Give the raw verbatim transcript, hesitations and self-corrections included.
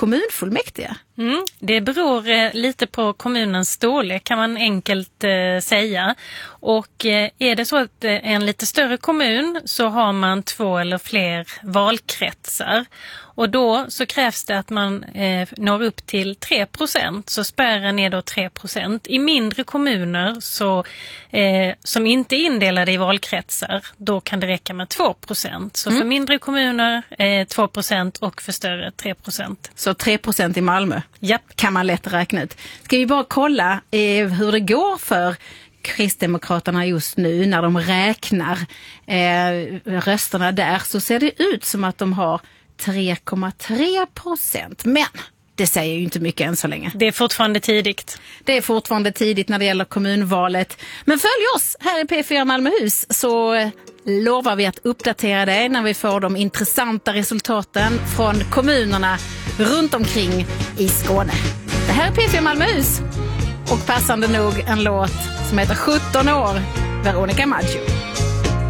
kommunfullmäktige? Mm, det beror eh, lite på kommunens storlek kan man enkelt eh, säga. Och eh, är det så att det är en lite större kommun så har man två eller fler valkretsar. Och då så krävs det att man eh, når upp till tre procent, så spärren är då tre procent. I mindre kommuner så, eh, som inte är indelade i valkretsar, då kan det räcka med två procent. Så mm. för mindre kommuner eh, två procent och för större tre procent. Så tre procent i Malmö Japp. Kan man lätt räkna ut. Ska vi bara kolla eh, hur det går för Kristdemokraterna just nu när de räknar eh, rösterna där, så ser det ut som att de har tre komma tre procent. Men det säger ju inte mycket än så länge. Det är fortfarande tidigt. Det är fortfarande tidigt när det gäller kommunvalet. Men följ oss här i P fyra Malmöhus så lovar vi att uppdatera dig när vi får de intressanta resultaten från kommunerna runt omkring i Skåne. Det här är P fyra Malmöhus och passande nog en låt som heter sjutton år, Veronica Maggio.